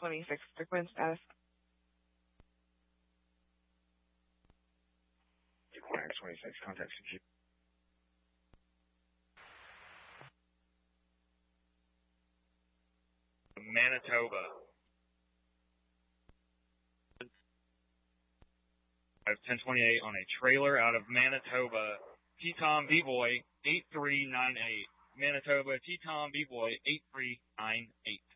26 frequent status. Quebec 26, contact secure. Manitoba. 1028 on a trailer out of Manitoba. T-Tom B-Boy 8398. Manitoba T-Tom B-Boy 8398.